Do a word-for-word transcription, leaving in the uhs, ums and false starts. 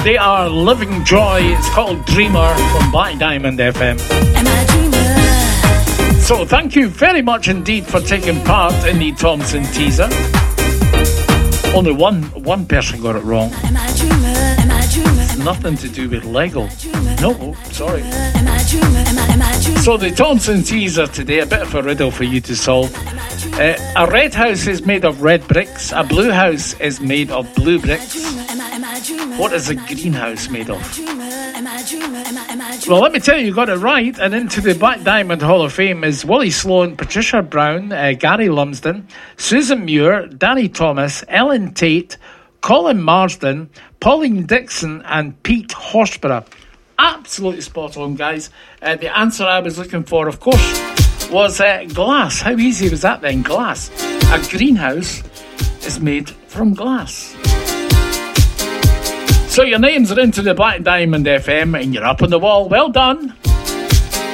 They are Living Joy. It's called Dreamer from Black Diamond F M. So thank you very much indeed for taking part in the Thompson teaser. Only one one person got it wrong. It's nothing to do with Lego. No, sorry. So the Thompson teaser today, a bit of a riddle for you to solve. Uh, a red house is made of red bricks. A blue house is made of blue bricks. What is a greenhouse made of? Well, let me tell you, you got it right. And into the Black Diamond Hall of Fame is Wally Sloan, Patricia Brown, uh, Gary Lumsden, Susan Muir, Danny Thomas, Ellen Tate, Colin Marsden, Pauline Dixon and Pete Horsburgh. Absolutely spot on, guys. Uh, the answer I was looking for, of course, was uh, glass. How easy was that then? Glass. A greenhouse is made from glass. So your names are into the Black Diamond F M and you're up on the wall. Well done.